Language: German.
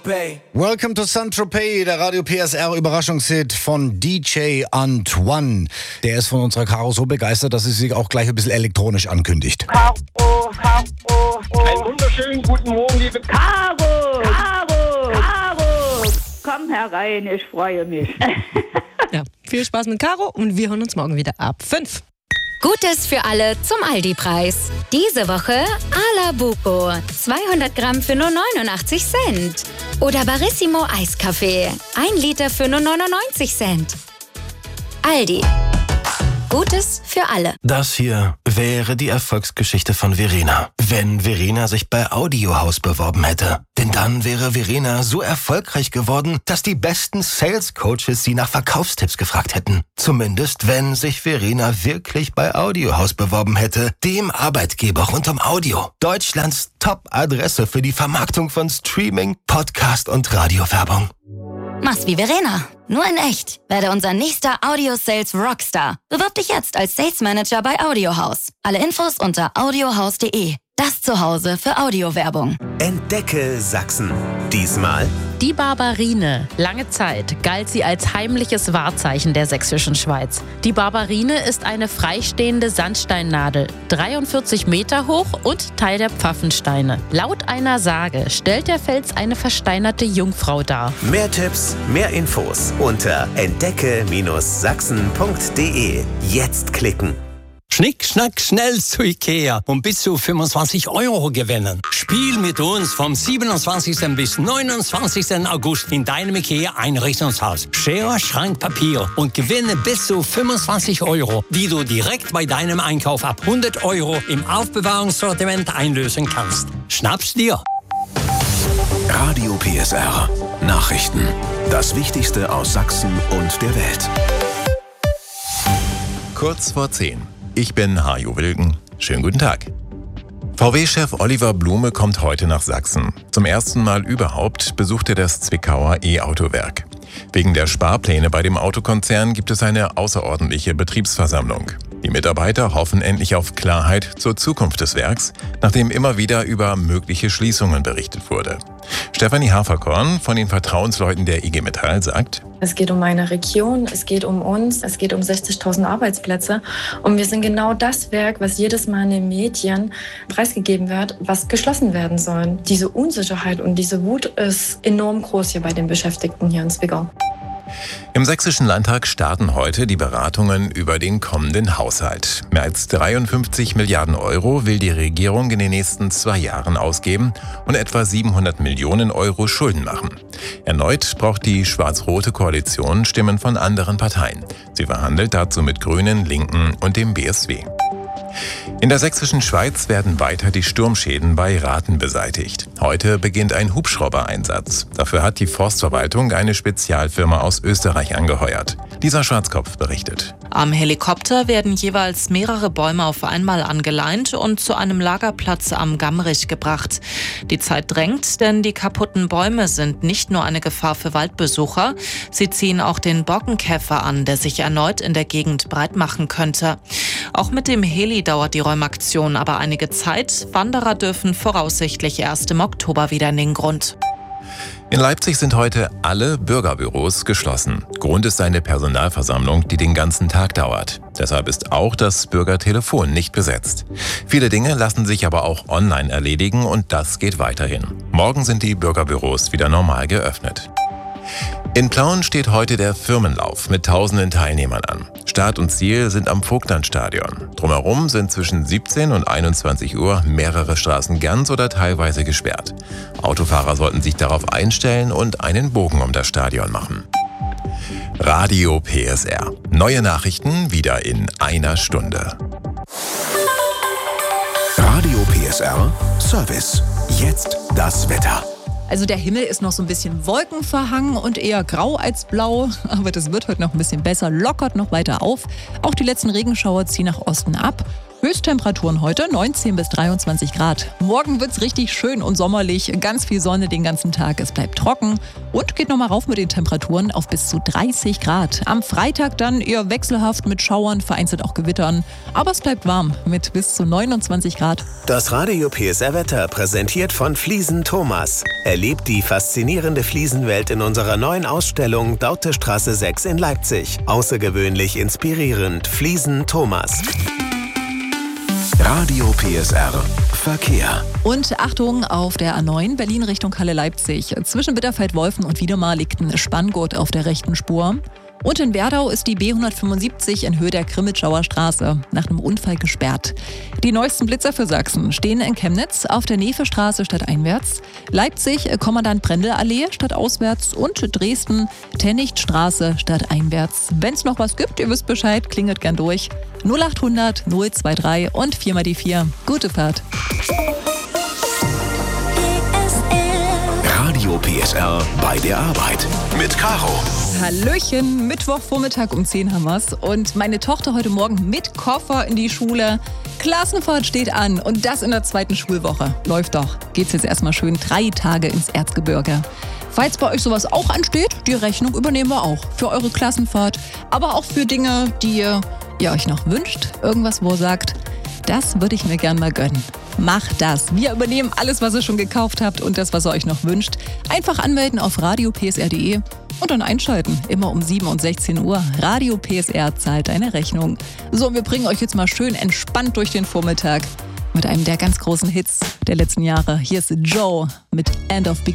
Welcome to Saint-Tropez, der Radio PSR Überraschungshit von DJ Antoine. Der ist von unserer Caro so begeistert, dass sie sich auch gleich ein bisschen elektronisch ankündigt. Caro. Einen wunderschönen guten Morgen, liebe Caro. Komm herein, ich freue mich. Ja, viel Spaß mit Caro und wir hören uns morgen wieder ab 5. Gutes für alle zum Aldi-Preis. Diese Woche Alabuco, 200 Gramm für nur 89 Cent. Oder Barissimo Eiskaffee, 1 Liter für nur 99 Cent. Aldi. Gutes für alle. Das hier wäre die Erfolgsgeschichte von Verena. Wenn Verena sich bei Audiohaus beworben hätte. Denn dann wäre Verena so erfolgreich geworden, dass die besten Sales-Coaches sie nach Verkaufstipps gefragt hätten. Zumindest, wenn sich Verena wirklich bei Audiohaus beworben hätte. Dem Arbeitgeber rund um Audio. Deutschlands Top-Adresse für die Vermarktung von Streaming, Podcast und Radiowerbung. Mach's wie Verena. Nur in echt. Werde unser nächster Audio-Sales Rockstar. Bewirb dich jetzt als Sales Manager bei Audiohaus. Alle Infos unter audiohaus.de. Das Zuhause für Audiowerbung. Entdecke Sachsen. Diesmal die Barbarine. Lange Zeit galt sie als heimliches Wahrzeichen der sächsischen Schweiz. Die Barbarine ist eine freistehende Sandsteinnadel, 43 Meter hoch und Teil der Pfaffensteine. Laut einer Sage stellt der Fels eine versteinerte Jungfrau dar. Mehr Tipps, mehr Infos unter entdecke-sachsen.de. Jetzt klicken. Schnick, schnack, schnell zu Ikea und bis zu 25 € gewinnen. Spiel mit uns vom 27. bis 29. August in deinem Ikea-Einrichtungshaus. Schere, Schrank, Papier und gewinne bis zu 25 €, die du direkt bei deinem Einkauf ab 100 € im Aufbewahrungssortiment einlösen kannst. Schnapp's dir! Radio PSR. Nachrichten. Das Wichtigste aus Sachsen und der Welt. Kurz vor 10. Ich bin Hajo Wilken. Schönen guten Tag. VW-Chef Oliver Blume kommt heute nach Sachsen. Zum ersten Mal überhaupt besucht er das Zwickauer E-Autowerk. Wegen der Sparpläne bei dem Autokonzern gibt es eine außerordentliche Betriebsversammlung. Die Mitarbeiter hoffen endlich auf Klarheit zur Zukunft des Werks, nachdem immer wieder über mögliche Schließungen berichtet wurde. Stefanie Haferkorn von den Vertrauensleuten der IG Metall sagt: Es geht um meine Region, es geht um uns, es geht um 60.000 Arbeitsplätze. Und wir sind genau das Werk, was jedes Mal in den Medien preisgegeben wird, was geschlossen werden soll. Diese Unsicherheit und diese Wut ist enorm groß hier bei den Beschäftigten hier in Zwickau. Im Sächsischen Landtag starten heute die Beratungen über den kommenden Haushalt. Mehr als 53 Milliarden € will die Regierung in den nächsten 2 Jahren ausgeben und etwa 700 Millionen € Schulden machen. Erneut braucht die schwarz-rote Koalition Stimmen von anderen Parteien. Sie verhandelt dazu mit Grünen, Linken und dem BSW. In der sächsischen Schweiz werden weiter die Sturmschäden bei Rathen beseitigt. Heute beginnt ein Hubschrauber-Einsatz. Dafür hat die Forstverwaltung eine Spezialfirma aus Österreich angeheuert. Lisa Schwarzkopf berichtet. Am Helikopter werden jeweils mehrere Bäume auf einmal angeleint und zu einem Lagerplatz am Gamrich gebracht. Die Zeit drängt, denn die kaputten Bäume sind nicht nur eine Gefahr für Waldbesucher, sie ziehen auch den Borkenkäfer an, der sich erneut in der Gegend breit machen könnte. Auch mit dem Heli dauert die Räumaktion aber einige Zeit. Wanderer dürfen voraussichtlich erst im Oktober wieder in den Grund. In Leipzig sind heute alle Bürgerbüros geschlossen. Grund ist eine Personalversammlung, die den ganzen Tag dauert. Deshalb ist auch das Bürgertelefon nicht besetzt. Viele Dinge lassen sich aber auch online erledigen und das geht weiterhin. Morgen sind die Bürgerbüros wieder normal geöffnet. In Plauen steht heute der Firmenlauf mit tausenden Teilnehmern an. Start und Ziel sind am Vogtlandstadion. Drumherum sind zwischen 17 und 21 Uhr mehrere Straßen ganz oder teilweise gesperrt. Autofahrer sollten sich darauf einstellen und einen Bogen um das Stadion machen. Radio PSR. Neue Nachrichten wieder in einer Stunde. Radio PSR Service. Jetzt das Wetter. Also der Himmel ist noch so ein bisschen wolkenverhangen und eher grau als blau, aber das wird heute noch ein bisschen besser, lockert noch weiter auf. Auch die letzten Regenschauer ziehen nach Osten ab. Höchsttemperaturen heute 19 bis 23 Grad. Morgen wird's richtig schön und sommerlich, ganz viel Sonne den ganzen Tag. Es bleibt trocken und geht nochmal rauf mit den Temperaturen auf bis zu 30 Grad. Am Freitag dann eher wechselhaft mit Schauern, vereinzelt auch Gewittern. Aber es bleibt warm mit bis zu 29 Grad. Das Radio PSR Wetter präsentiert von Fliesen Thomas. Erlebt die faszinierende Fliesenwelt in unserer neuen Ausstellung Dautestraße 6 in Leipzig. Außergewöhnlich inspirierend. Fliesen Thomas. Radio PSR Verkehr. Und Achtung auf der A9 Berlin Richtung Halle-Leipzig. Zwischen Bitterfeld-Wolfen und Wiedemar liegt ein Spanngurt auf der rechten Spur. Und in Werdau ist die B175 in Höhe der Krimitschauer Straße nach einem Unfall gesperrt. Die neuesten Blitzer für Sachsen stehen in Chemnitz auf der Nevestraße stadteinwärts, Leipzig Kommandant-Brendel-Allee stadtauswärts und Dresden Tennichtstraße stadteinwärts. Wenn es noch was gibt, ihr wisst Bescheid, klingelt gern durch. 0800 023 und 4 mal die 4. Gute Fahrt. Radio PSR bei der Arbeit mit Caro. Hallöchen, Mittwochvormittag um 10 haben wir's. Und meine Tochter heute Morgen mit Koffer in die Schule. Klassenfahrt steht an und das in der 2. Schulwoche. Läuft doch. Geht's jetzt erstmal schön 3 Tage ins Erzgebirge. Falls bei euch sowas auch ansteht, die Rechnung übernehmen wir auch. Für eure Klassenfahrt, aber auch für Dinge, die ihr euch noch wünscht. Irgendwas, wo ihr sagt, das würde ich mir gern mal gönnen. Macht das. Wir übernehmen alles, was ihr schon gekauft habt und das, was ihr euch noch wünscht. Einfach anmelden auf radiopsr.de und dann einschalten. Immer um 7 und 16 Uhr. Radio PSR zahlt eine Rechnung. So, und wir bringen euch jetzt mal schön entspannt durch den Vormittag mit einem der ganz großen Hits der letzten Jahre. Hier ist Joe mit End of Beginning.